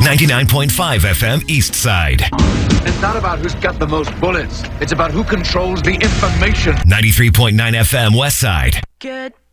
99.5 FM East Side. It's not about who's got the most bullets. It's about who controls the information. 93.9 FM West Side. Good